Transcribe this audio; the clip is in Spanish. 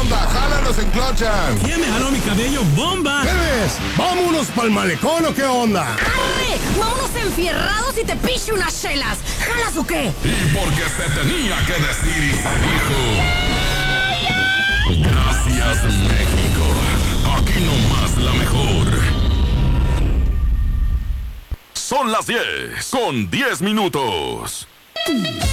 onda? ¡Jálanos en clochan! ¿Quién me jaló mi cabello? ¡Bomba! ¿Bebes? ¿Vámonos pa'l malecón o qué onda? ¡Arre! ¡Vámonos enfierrados y te piche unas chelas! ¿Jalas o qué? Y porque se tenía que decir y se dijo. Gracias, México. Aquí nomás la mejor. Son las 10 con 10 minutos.